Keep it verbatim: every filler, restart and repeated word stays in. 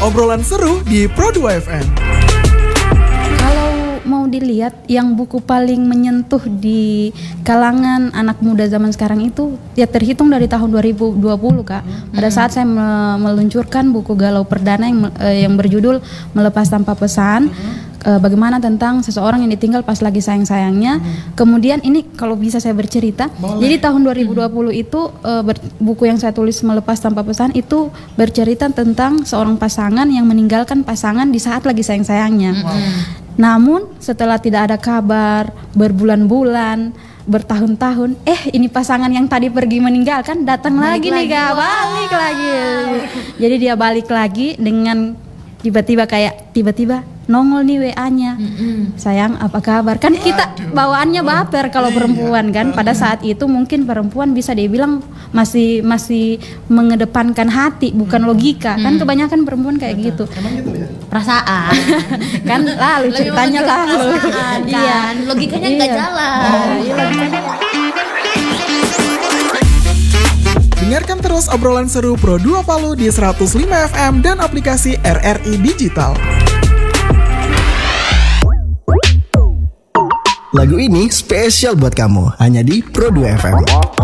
obrolan seru di Pro dua F M. Kalau mau dilihat yang buku paling menyentuh di kalangan anak muda zaman sekarang itu ya terhitung dari tahun dua ribu dua puluh, Kak. Pada saat saya me- meluncurkan buku galau perdana yang eh, yang berjudul Melepas Tanpa Pesan. Uh, bagaimana tentang seseorang yang ditinggal pas lagi sayang-sayangnya. Hmm. Kemudian ini kalau bisa saya bercerita. Boleh. Jadi tahun dua ribu dua puluh hmm. itu uh, ber, buku yang saya tulis Melepas Tanpa Pesan itu bercerita tentang seorang pasangan yang meninggalkan pasangan di saat lagi sayang-sayangnya. Hmm. Namun setelah tidak ada kabar berbulan-bulan, bertahun-tahun, eh ini pasangan yang tadi pergi meninggalkan datang balik lagi, lagi nih Kak, balik lagi. Jadi dia balik lagi dengan tiba-tiba kayak tiba-tiba nongol nih W A-nya. Mm-mm. Sayang, apa kabar? Kan kita bawaannya baper kalau perempuan kan. Pada saat itu mungkin perempuan bisa dibilang masih masih mengedepankan hati bukan logika. Mm. Kan kebanyakan perempuan kayak gitu. Emang gitu ya? Perasaan. Kan lalu ceritanya lalu. Iya, logikanya enggak iya. jalan. Oh, iya, logikanya. Dengarkan terus obrolan seru Pro dua Palu di seratus lima F M dan aplikasi R R I Digital. Lagu ini spesial buat kamu, hanya di Pro dua F M.